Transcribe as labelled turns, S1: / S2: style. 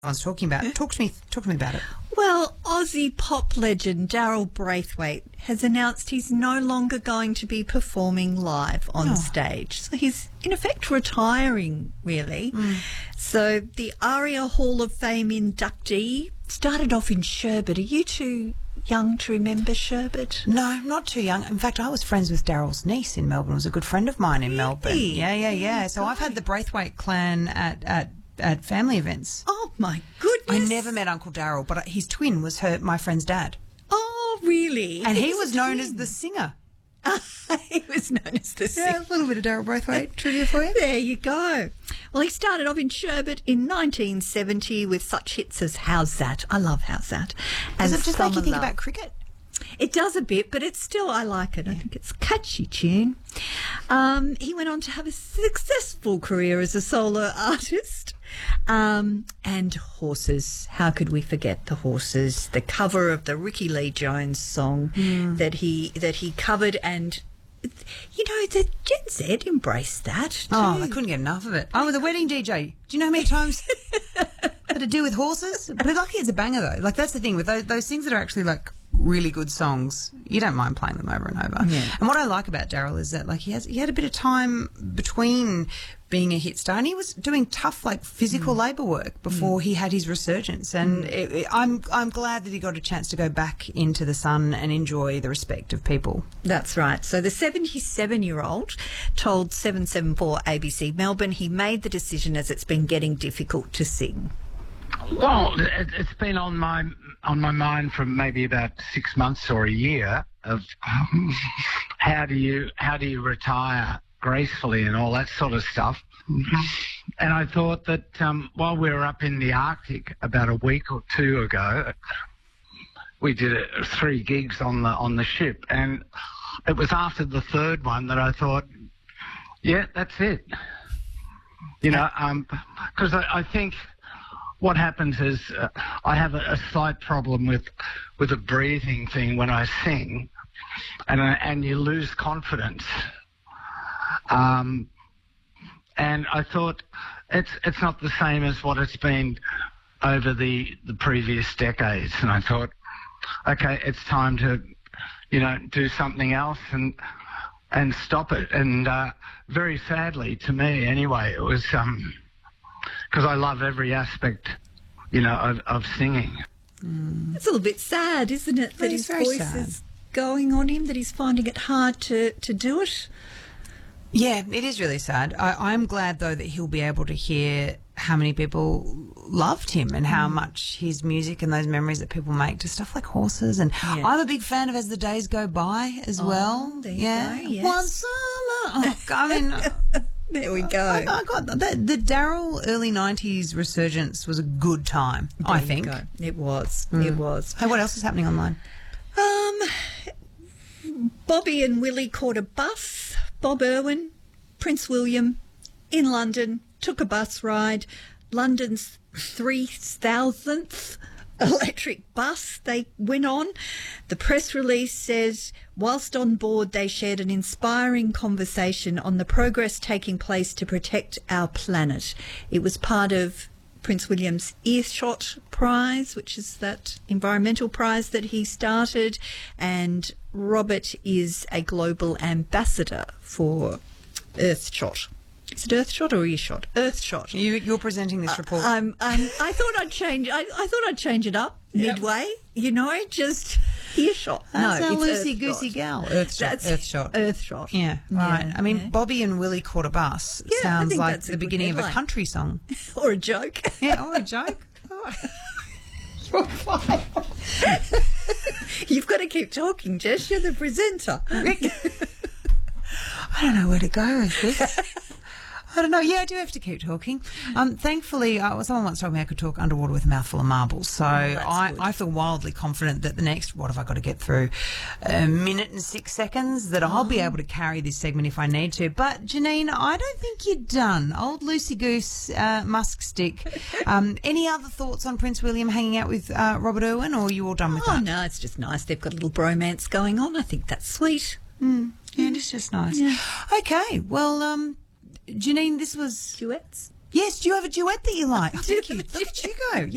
S1: everyone's talking about. Talk to me about it.
S2: Well, Aussie pop legend Daryl Braithwaite has announced he's no longer going to be performing live on stage. So he's, in effect, retiring, really. So the ARIA Hall of Fame inductee started off in Sherbet. Are you too young to remember Sherbet?
S1: No, I'm not too young. In fact, I was friends with Daryl's niece in Melbourne. It was a good friend of mine in Melbourne. Yeah. So I've had the Braithwaite clan at family events.
S2: Oh, my goodness.
S1: I never met Uncle Daryl, but his twin was my friend's dad.
S2: Oh, really?
S1: And he was known as the singer.
S2: He was known as the singer.
S1: Yeah, a little bit of Daryl Braithwaite trivia for you.
S2: There you go. Well, he started off in Sherbet in 1970 with such hits as How's That? I love How's That.
S1: Does it just make you think about cricket?
S2: It does a bit, but it's still, I like it. I think it's a catchy tune. He went on to have a successful career as a solo artist. And Horses. How could we forget the Horses? The cover of the Ricky Lee Jones song that he covered, and you know, the Gen Z embraced that too.
S1: Oh, they couldn't get enough of it. I was a wedding DJ. Do you know how many times had to do with horses? But lucky it's a banger though. Like, that's the thing with those things that are actually like really good songs, you don't mind playing them over and over.
S2: Yeah.
S1: And what I like about Daryl is that, like, he had a bit of time between being a hit star, and he was doing tough, like, physical labour work before he had his resurgence. And I'm glad that he got a chance to go back into the sun and enjoy the respect of people.
S2: That's right. So the 77-year-old told 774 ABC Melbourne he made the decision as it's been getting difficult to sing.
S3: Well, it's been on my mind for maybe about 6 months or a year of how do you retire gracefully and all that sort of stuff. And I thought that while we were up in the Arctic about a week or two ago, we did 3 gigs on the ship, and it was after the third one that I thought, yeah, that's it. You know, because I think what happens is I have a slight problem with a breathing thing when I sing, and you lose confidence. And I thought it's not the same as what it's been over the previous decades. And I thought, okay, it's time to, you know, do something else and stop it. And very sadly, to me anyway, it was because I love every aspect, you know, of singing.
S2: It's a little bit sad, isn't it, that his voice is going on him, that he's finding it hard to do it?
S1: Yeah, it is really sad. I'm glad, though, that he'll be able to hear how many people loved him and how much his music and those memories that people make to stuff like Horses. And I'm a big fan of As the Days Go By as well.
S2: There you go, yes.
S1: One summer. I mean...
S2: There we go.
S1: I got the Daryl early 90s resurgence was a good time, I think.
S2: It was. It was.
S1: Hey, what else is happening online?
S2: Bobby and Willie caught a bus. Bob Irwin, Prince William, in London, took a bus ride. London's 3,000th electric bus they went on. The press release says, whilst on board, they shared an inspiring conversation on the progress taking place to protect our planet. It was part of Prince William's Earthshot Prize, which is that environmental prize that he started, and Robert is a global ambassador for Earthshot. Is it Earthshot or Earshot? Earthshot.
S1: You're presenting this report.
S2: I thought I'd change. I thought I'd change it up midway. You know, just Earshot.
S1: That's
S2: no,
S1: a loosey-goosey gal. Earthshot.
S2: Earthshot.
S1: Yeah, right. I mean, Bobby and Willie caught a bus.
S2: Yeah,
S1: sounds like
S2: that's
S1: the beginning of a country song.
S2: Or a joke.
S1: Yeah, or a joke. You're fine.
S2: You've got to keep talking, Jess. You're the presenter.
S1: I don't know where to go with this. I don't know. Yeah, I do have to keep talking. Thankfully, someone once told me I could talk underwater with a mouthful of marbles. So I feel wildly confident that the next, what have I got to get through, a minute and 6 seconds, that I'll be able to carry this segment if I need to. But, Janine, I don't think you're done. Old loosey-goose musk stick. Any other thoughts on Prince William hanging out with Robert Irwin, or are you all done with that?
S2: Oh, no, it's just nice. They've got a little bromance going on. I think that's sweet.
S1: Yeah, it's just nice. Yeah. Okay, well... Janine, this was...
S2: Duets?
S1: Yes, do you have a duet that you like? Oh, thank you. Look at you go.